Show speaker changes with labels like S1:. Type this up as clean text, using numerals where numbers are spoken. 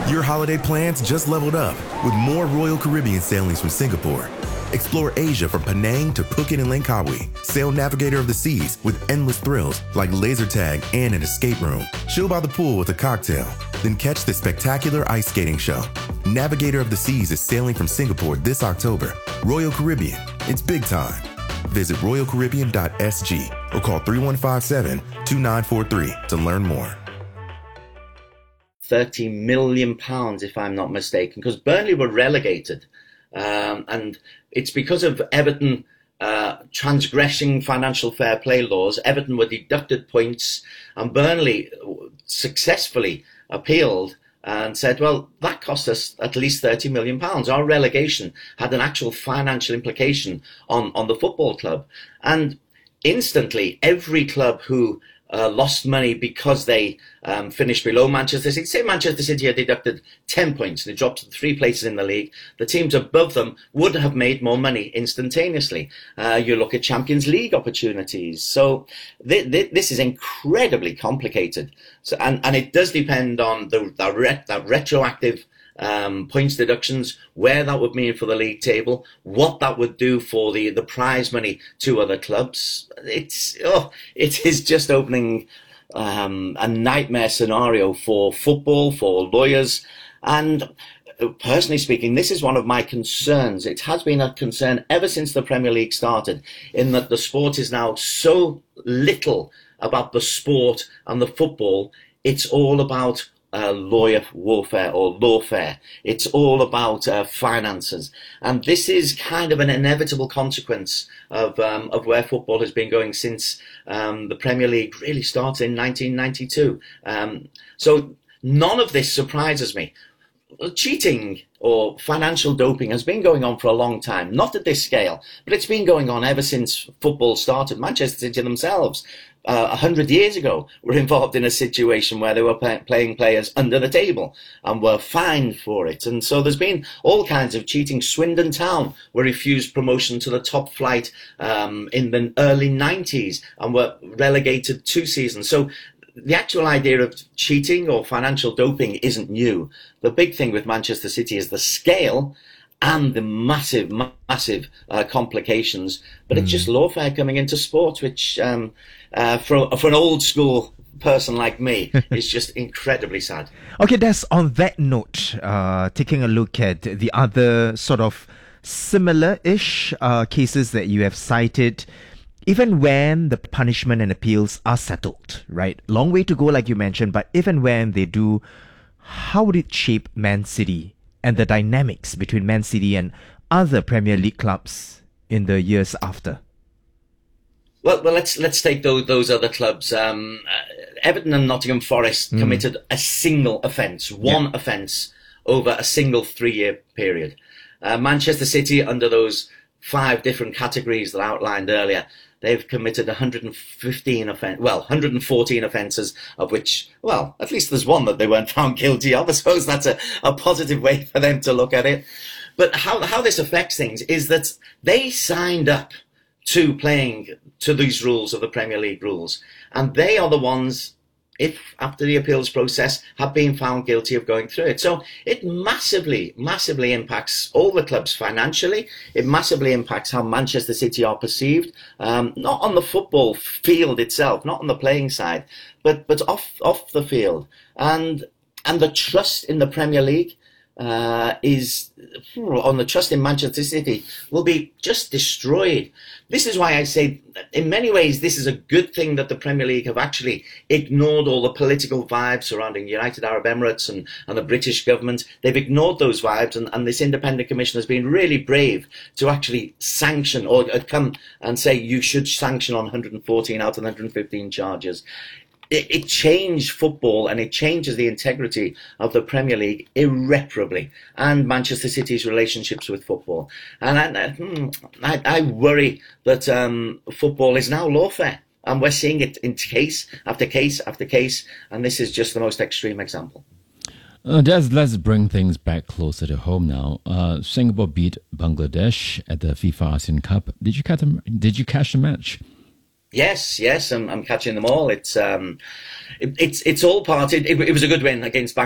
S1: Your holiday plans just leveled up with more Royal Caribbean sailings from Singapore. Explore Asia from Penang to Phuket and Langkawi. Sail Navigator of the Seas with endless thrills like laser tag and an escape room. Chill by the pool with a cocktail. Then catch the spectacular ice skating show. Navigator of the Seas is sailing from Singapore this October. Royal Caribbean, it's big time. Visit royalcaribbean.sg or call 3157-2943 to learn more.
S2: £30 million, if I'm not mistaken, because Burnley were relegated. And it's because of Everton transgressing financial fair play laws. Everton were deducted points, and Burnley successfully appealed and said, well, that cost us at least £30 million. Our relegation had an actual financial implication on the football club. And instantly, every club who lost money because they finished below Manchester City. Say Manchester City had deducted 10 points and they dropped to 3 places in the league. The teams above them would have made more money instantaneously. You look at Champions League opportunities. So this is incredibly complicated. So, and it does depend on the retroactive points deductions, where that would mean for the league table, what that would do for the prize money to other clubs. It is just opening a nightmare scenario for football, for lawyers, and personally speaking, this is one of my concerns. It has been a concern ever since the Premier League started, in that the sport is now so little about the sport and the football. It's all about lawyer warfare or lawfare. It's all about finances, and this is kind of an inevitable consequence of where football has been going since the Premier League really started in 1992. So none of this surprises me. Cheating or financial doping has been going on for a long time, not at this scale, but it's been going on ever since football started. Manchester City themselves, 100 years ago, were involved in a situation where they were playing players under the table and were fined for it. And so there's been all kinds of cheating. Swindon Town were refused promotion to the top flight in the early 90s and were relegated 2 seasons. So the actual idea of cheating or financial doping isn't new. The big thing with Manchester City is the scale and the massive complications. But it's just lawfare coming into sport, which for an old school person like me is just incredibly sad.
S3: Okay, that's on that note, taking a look at the other sort of similar-ish cases that you have cited. Even when the punishment and appeals are settled, right? Long way to go, like you mentioned, but even when they do, how would it shape Man City and the dynamics between Man City and other Premier League clubs in the years after?
S2: Well, let's take those other clubs. Everton and Nottingham Forest committed a single offence, one offence over a single 3-year period. Manchester City, under those 5 different categories that I outlined earlier, they've committed 114 offences, of which, well, at least there's one that they weren't found guilty of. I suppose that's a positive way for them to look at it. But how this affects things is that they signed up to playing to these rules of the Premier League rules. And they are the ones, if after the appeals process, have been found guilty of going through it. So it massively impacts all the clubs financially. It massively impacts how Manchester City are perceived, not on the football field itself, not on the playing side, but off the field. And the trust in the Premier League on the trust in Manchester City will be just destroyed. This is why I say, in many ways, this is a good thing that the Premier League have actually ignored all the political vibes surrounding United Arab Emirates and the British government. They've ignored those vibes, and this independent commission has been really brave to actually sanction or come and say you should sanction on 114 out of 115 charges. It changed football, and it changes the integrity of the Premier League irreparably, and Manchester City's relationships with football. And I worry that football is now lawfare, and we're seeing it in case after case after case, and this is just the most extreme example.
S4: Let's bring things back closer to home now. Singapore beat Bangladesh at the FIFA ASEAN Cup. Did you catch the match?
S2: Yes, I'm catching them all. It's all part. It was a good win against Bangladesh.